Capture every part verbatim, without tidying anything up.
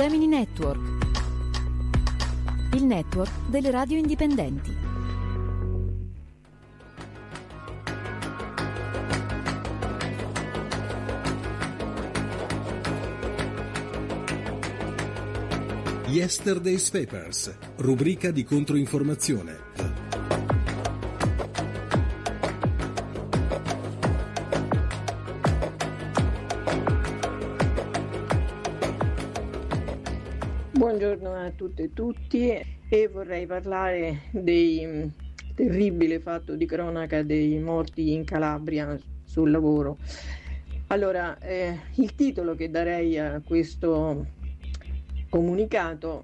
Gemini Network, il network delle radio indipendenti. Yesterday's Papers, rubrica di controinformazione. Buongiorno a tutte e tutti, e vorrei parlare del terribile fatto di cronaca dei morti in Calabria sul lavoro. Allora, eh, il titolo che darei a questo comunicato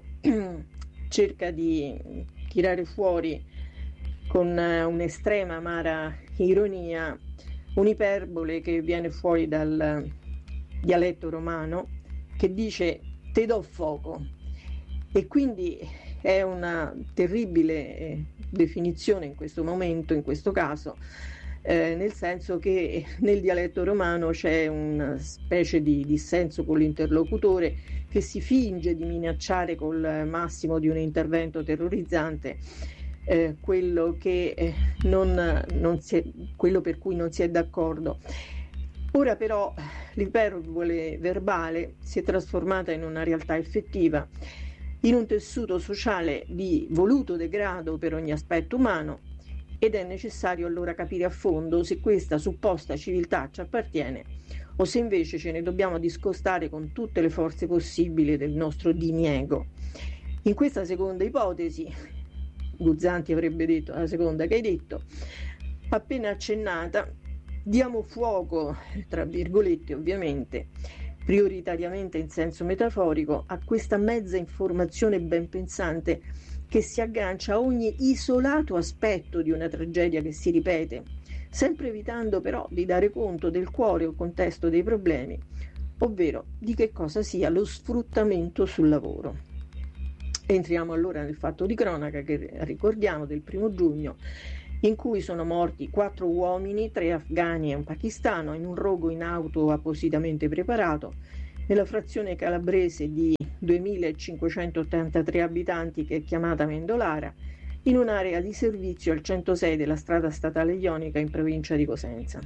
cerca di tirare fuori con un'estrema amara ironia un'iperbole che viene fuori dal dialetto romano, che dice te do fuoco, e quindi è una terribile eh, definizione in questo momento, in questo caso, eh, nel senso che nel dialetto romano c'è una specie di dissenso con l'interlocutore che si finge di minacciare col massimo di un intervento terrorizzante eh, quello, che, eh, non, non si è, quello per cui non si è d'accordo. Ora però l'iperbole verbale si è trasformata in una realtà effettiva, in un tessuto sociale di voluto degrado per ogni aspetto umano, ed è necessario allora capire a fondo se questa supposta civiltà ci appartiene o se invece ce ne dobbiamo discostare con tutte le forze possibili del nostro diniego. In questa seconda ipotesi, Guzzanti avrebbe detto la seconda che hai detto, appena accennata, diamo fuoco, tra virgolette ovviamente, prioritariamente in senso metaforico, a questa mezza informazione ben pensante che si aggancia a ogni isolato aspetto di una tragedia che si ripete, sempre evitando però di dare conto del cuore o contesto dei problemi, ovvero di che cosa sia lo sfruttamento sul lavoro. Entriamo allora nel fatto di cronaca che ricordiamo del primo giugno, in cui sono morti quattro uomini, tre afghani e un pakistano, in un rogo in auto appositamente preparato nella frazione calabrese di duemilacinquecentottantatré abitanti che è chiamata Mendolara, in un'area di servizio al centosei della strada statale ionica in provincia di Cosenza.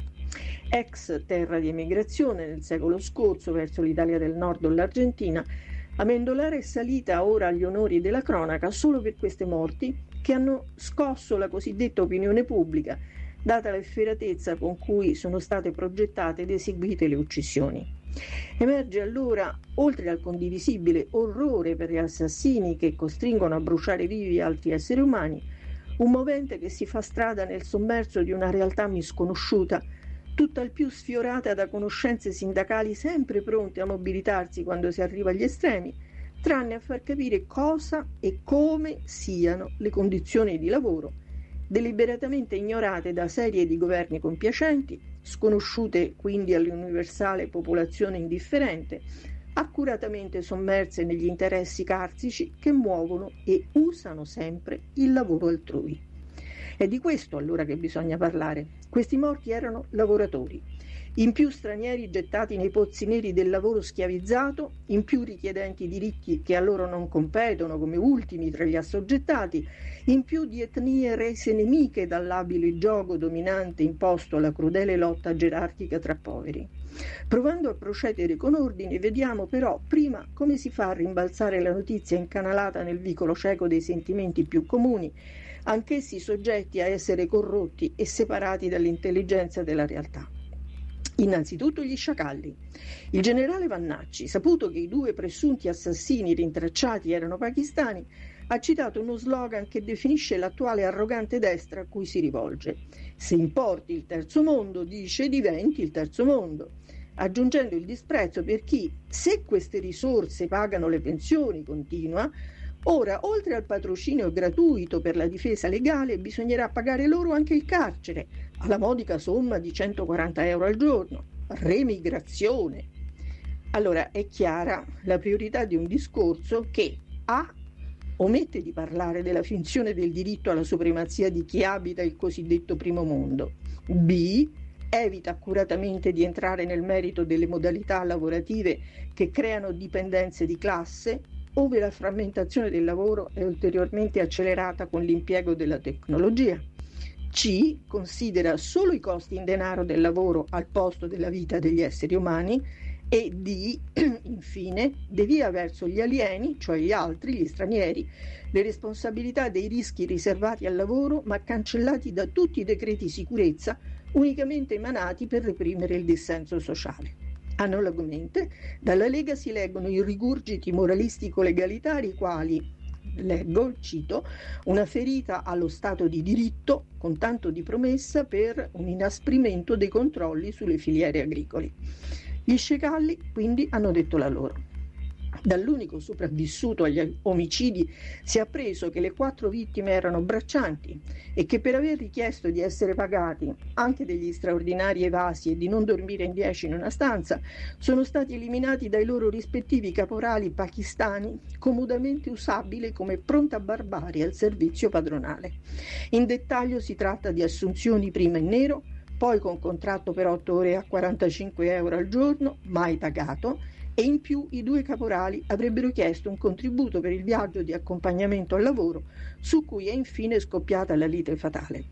Ex terra di emigrazione nel secolo scorso verso l'Italia del Nord o l'Argentina, Amendolara è salita ora agli onori della cronaca solo per queste morti che hanno scosso la cosiddetta opinione pubblica, data l'efferatezza con cui sono state progettate ed eseguite le uccisioni. Emerge allora, oltre al condivisibile orrore per gli assassini che costringono a bruciare vivi altri esseri umani, un movente che si fa strada nel sommerso di una realtà misconosciuta, tutt'al più sfiorata da conoscenze sindacali sempre pronte a mobilitarsi quando si arriva agli estremi, tranne a far capire cosa e come siano le condizioni di lavoro, deliberatamente ignorate da serie di governi compiacenti, sconosciute quindi all'universale popolazione indifferente, accuratamente sommerse negli interessi carsici che muovono e usano sempre il lavoro altrui. È di questo allora che bisogna parlare. Questi morti erano lavoratori, in più stranieri gettati nei pozzi neri del lavoro schiavizzato, in più richiedenti diritti che a loro non competono come ultimi tra gli assoggettati, in più di etnie rese nemiche dall'abile gioco dominante imposto alla crudele lotta gerarchica tra poveri. Provando a procedere con ordine, vediamo però prima come si fa a rimbalzare la notizia incanalata nel vicolo cieco dei sentimenti più comuni, anch'essi soggetti a essere corrotti e separati dall'intelligenza della realtà. Innanzitutto gli sciacalli. Il generale Vannacci, saputo che i due presunti assassini rintracciati erano pakistani, ha citato uno slogan che definisce l'attuale arrogante destra a cui si rivolge. Se importi il terzo mondo, dice, diventi il terzo mondo, aggiungendo il disprezzo per chi, se queste risorse pagano le pensioni, continua, ora, oltre al patrocinio gratuito per la difesa legale, bisognerà pagare loro anche il carcere, alla modica somma di centoquaranta euro al giorno. Remigrazione. Allora, è chiara la priorità di un discorso che A. omette di parlare della finzione del diritto alla supremazia di chi abita il cosiddetto primo mondo, B. evita accuratamente di entrare nel merito delle modalità lavorative che creano dipendenze di classe, ove la frammentazione del lavoro è ulteriormente accelerata con l'impiego della tecnologia. C. Considera solo i costi in denaro del lavoro al posto della vita degli esseri umani. E D. Infine, devia verso gli alieni, cioè gli altri, gli stranieri, le responsabilità dei rischi riservati al lavoro, ma cancellati da tutti i decreti sicurezza unicamente emanati per reprimere il dissenso sociale. Analogamente, dalla Lega si leggono i rigurgiti moralistico-legalitari quali, leggo, cito, una ferita allo Stato di diritto con tanto di promessa per un inasprimento dei controlli sulle filiere agricole. Gli sciacalli quindi hanno detto la loro. Dall'unico sopravvissuto agli omicidi si è appreso che le quattro vittime erano braccianti e che per aver richiesto di essere pagati anche degli straordinari evasi e di non dormire in dieci in una stanza sono stati eliminati dai loro rispettivi caporali pakistani, comodamente usabili come pronta barbarie al servizio padronale. In dettaglio si tratta di assunzioni prima in nero, poi con contratto per otto ore a quarantacinque euro al giorno, mai pagato, e in più i due caporali avrebbero chiesto un contributo per il viaggio di accompagnamento al lavoro, su cui è infine scoppiata la lite fatale.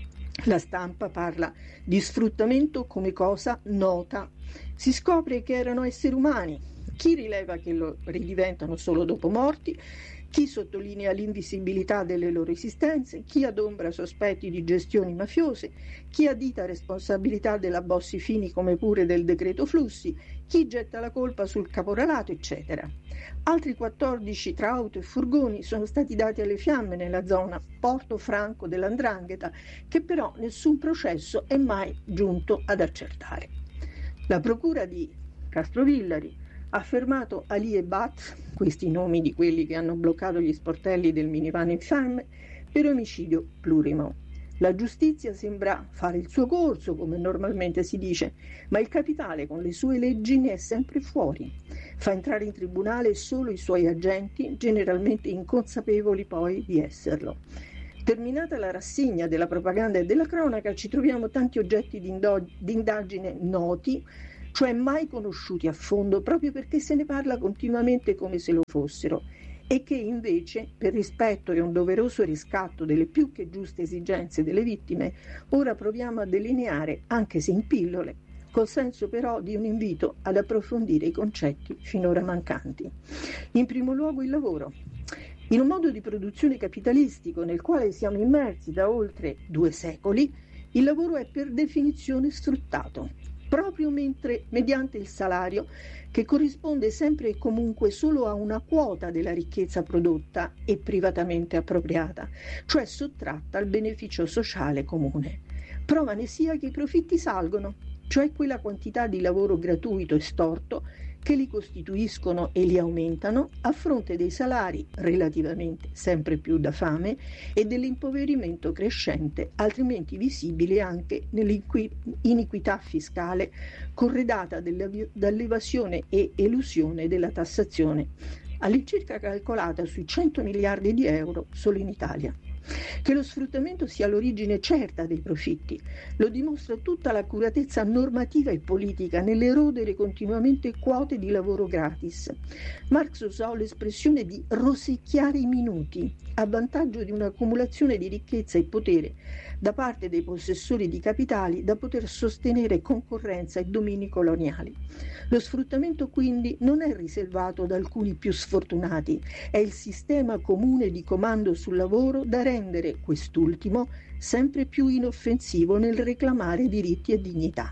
La stampa parla di sfruttamento come cosa nota. Si scopre che erano esseri umani. Chi rileva che lo ridiventano solo dopo morti? Chi sottolinea l'invisibilità delle loro esistenze, chi adombra sospetti di gestioni mafiose, chi addita responsabilità della Bossi-Fini come pure del decreto flussi, chi getta la colpa sul caporalato, eccetera. Altri quattordici tra auto e furgoni sono stati dati alle fiamme nella zona Porto Franco dell'Andrangheta, che però nessun processo è mai giunto ad accertare. La procura di Castrovillari ha fermato Ali e Bat, questi i nomi di quelli che hanno bloccato gli sportelli del minivan in fiamme, per omicidio plurimo. La giustizia sembra fare il suo corso, come normalmente si dice, ma il capitale con le sue leggi ne è sempre fuori. Fa entrare in tribunale solo i suoi agenti, generalmente inconsapevoli poi di esserlo. Terminata la rassegna della propaganda e della cronaca, ci troviamo tanti oggetti di, indo- di indagine noti, cioè mai conosciuti a fondo, proprio perché se ne parla continuamente come se lo fossero, e che invece, per rispetto e un doveroso riscatto delle più che giuste esigenze delle vittime, ora proviamo a delineare, anche se in pillole, col senso però di un invito ad approfondire i concetti finora mancanti. In primo luogo il lavoro. In un modo di produzione capitalistico nel quale siamo immersi da oltre due secoli, il lavoro è per definizione sfruttato, proprio mentre mediante il salario, che corrisponde sempre e comunque solo a una quota della ricchezza prodotta e privatamente appropriata, cioè sottratta al beneficio sociale comune. Prova ne sia che i profitti salgono, cioè quella quantità di lavoro gratuito e storto che li costituiscono e li aumentano a fronte dei salari relativamente sempre più da fame e dell'impoverimento crescente, altrimenti visibile anche nell'iniquità fiscale corredata dall'evasione e elusione della tassazione, all'incirca calcolata sui cento miliardi di euro solo in Italia. Che lo sfruttamento sia l'origine certa dei profitti lo dimostra tutta l'accuratezza normativa e politica nell'erodere continuamente quote di lavoro gratis. Marx usò l'espressione di rosicchiare i minuti a vantaggio di un'accumulazione di ricchezza e potere da parte dei possessori di capitali da poter sostenere concorrenza e domini coloniali. Lo sfruttamento quindi non è riservato ad alcuni più sfortunati, è il sistema comune di comando sul lavoro da rendere quest'ultimo sempre più inoffensivo nel reclamare diritti e dignità.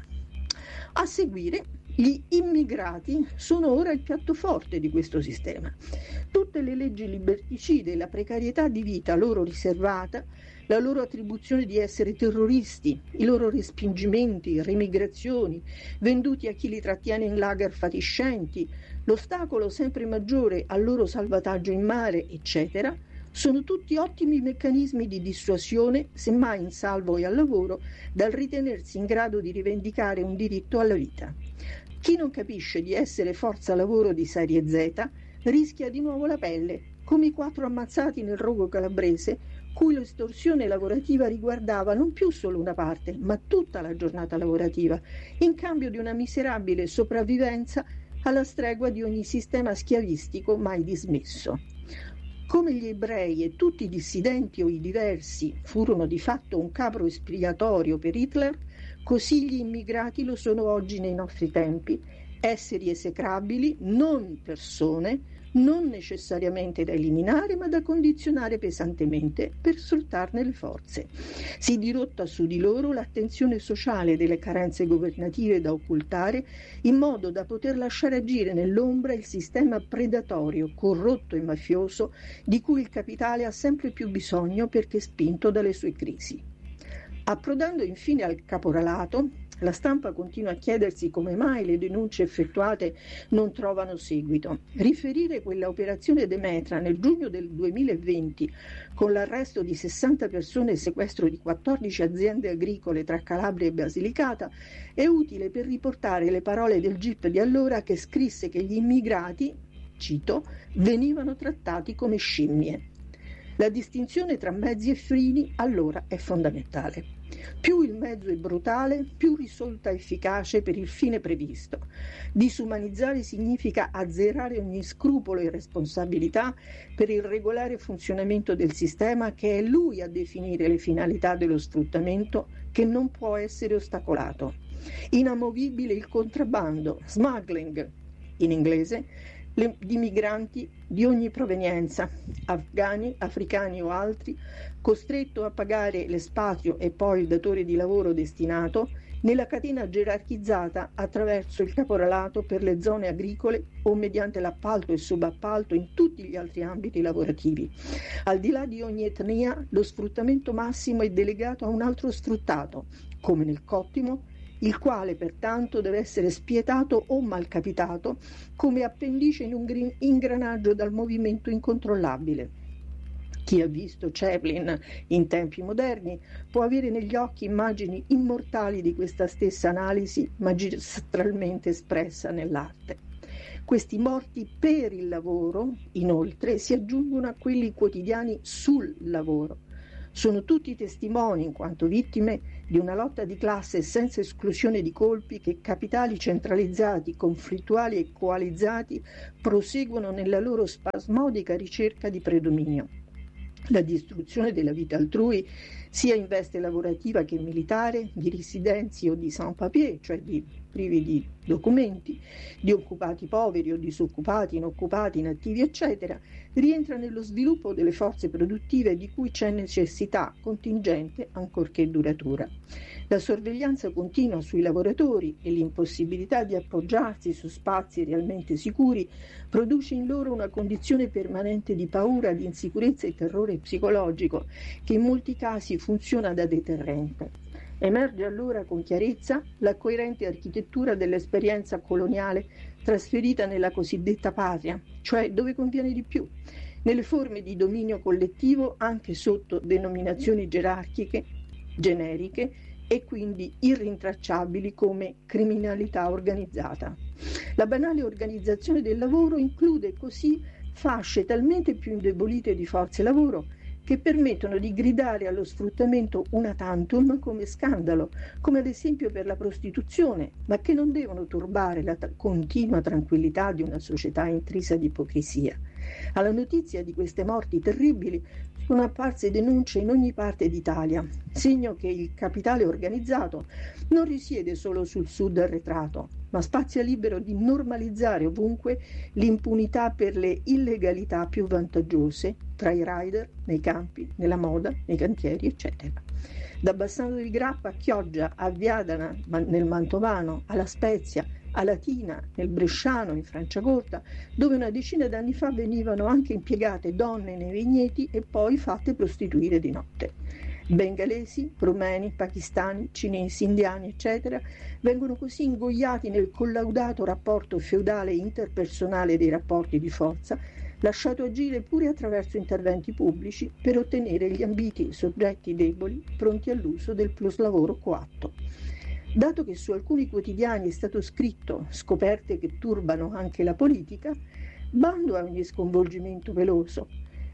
A seguire, gli immigrati sono ora il piatto forte di questo sistema. Tutte le leggi liberticide, la precarietà di vita loro riservata, la loro attribuzione di essere terroristi, i loro respingimenti, remigrazioni, venduti a chi li trattiene in lager fatiscenti, l'ostacolo sempre maggiore al loro salvataggio in mare, eccetera, sono tutti ottimi meccanismi di dissuasione, semmai in salvo e al lavoro, dal ritenersi in grado di rivendicare un diritto alla vita. Chi non capisce di essere forza lavoro di serie Z rischia di nuovo la pelle, come i quattro ammazzati nel rogo calabrese cui l'estorsione lavorativa riguardava non più solo una parte, ma tutta la giornata lavorativa, in cambio di una miserabile sopravvivenza alla stregua di ogni sistema schiavistico mai dismesso. Come gli ebrei e tutti i dissidenti o i diversi furono di fatto un capro espiatorio per Hitler, così gli immigrati lo sono oggi nei nostri tempi, esseri esecrabili, non persone, non necessariamente da eliminare ma da condizionare pesantemente per sfruttarne le forze. Si dirotta su di loro l'attenzione sociale delle carenze governative da occultare in modo da poter lasciare agire nell'ombra il sistema predatorio, corrotto e mafioso di cui il capitale ha sempre più bisogno perché spinto dalle sue crisi. Approdando infine al caporalato, la stampa continua a chiedersi come mai le denunce effettuate non trovano seguito. Riferire quella operazione Demetra nel giugno del duemilaventi, con l'arresto di sessanta persone e il sequestro di quattordici aziende agricole tra Calabria e Basilicata, è utile per riportare le parole del G I P di allora che scrisse che gli immigrati, cito, venivano trattati come scimmie. La distinzione tra mezzi e fini allora è fondamentale. Più il mezzo è brutale, più risulta efficace per il fine previsto. Disumanizzare significa azzerare ogni scrupolo e responsabilità per il regolare funzionamento del sistema, che è lui a definire le finalità dello sfruttamento, che non può essere ostacolato. Inamovibile il contrabbando, smuggling in inglese, Le, di migranti di ogni provenienza, afghani, africani o altri, costretto a pagare l'espatrio e poi il datore di lavoro destinato nella catena gerarchizzata attraverso il caporalato per le zone agricole o mediante l'appalto e subappalto in tutti gli altri ambiti lavorativi. Al di là di ogni etnia, lo sfruttamento massimo è delegato a un altro sfruttato, come nel cottimo, il quale pertanto deve essere spietato o malcapitato come appendice in un ingranaggio dal movimento incontrollabile. Chi ha visto Chaplin in tempi moderni può avere negli occhi immagini immortali di questa stessa analisi magistralmente espressa nell'arte. Questi morti per il lavoro, inoltre, si aggiungono a quelli quotidiani sul lavoro. Sono tutti testimoni, in quanto vittime, di una lotta di classe senza esclusione di colpi che capitali centralizzati, conflittuali e coalizzati proseguono nella loro spasmodica ricerca di predominio. La distruzione della vita altrui, sia in veste lavorativa che militare, di residenzi o di sans-papier, cioè di privi di documenti, di occupati poveri o disoccupati, inoccupati, inattivi, eccetera, rientra nello sviluppo delle forze produttive di cui c'è necessità contingente ancorché duratura. La sorveglianza continua sui lavoratori e l'impossibilità di appoggiarsi su spazi realmente sicuri produce in loro una condizione permanente di paura, di insicurezza e terrore psicologico che in molti casi funziona da deterrente. Emerge allora con chiarezza la coerente architettura dell'esperienza coloniale trasferita nella cosiddetta patria, cioè dove conviene di più, nelle forme di dominio collettivo anche sotto denominazioni gerarchiche, generiche e quindi irrintracciabili come criminalità organizzata. La banale organizzazione del lavoro include così fasce talmente più indebolite di forze lavoro che permettono di gridare allo sfruttamento una tantum come scandalo, come ad esempio per la prostituzione, ma che non devono turbare la t- continua tranquillità di una società intrisa di ipocrisia. Alla notizia di queste morti terribili sono apparse denunce in ogni parte d'Italia, segno che il capitale organizzato non risiede solo sul sud arretrato, ma spazia libero di normalizzare ovunque l'impunità per le illegalità più vantaggiose tra i rider, nei campi, nella moda, nei cantieri, eccetera. Da Bassano del Grappa a Chioggia, a Viadana nel Mantovano, alla Spezia, a Latina, nel Bresciano, in Franciacorta, dove una decina d'anni fa venivano anche impiegate donne nei vigneti e poi fatte prostituire di notte. Bengalesi, rumeni, pakistani, cinesi, indiani, eccetera, vengono così ingoiati nel collaudato rapporto feudale e interpersonale dei rapporti di forza, lasciato agire pure attraverso interventi pubblici per ottenere gli ambiti soggetti deboli pronti all'uso del pluslavoro coatto. Dato che su alcuni quotidiani è stato scritto scoperte che turbano anche la politica, bando a ogni sconvolgimento veloso.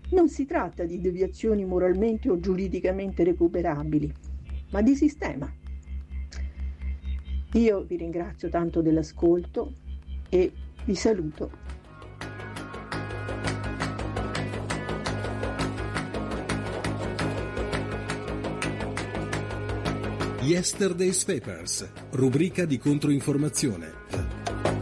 Non si tratta di deviazioni moralmente o giuridicamente recuperabili, ma di sistema. Io vi ringrazio tanto dell'ascolto e vi saluto. Yesterday's Papers, rubrica di controinformazione.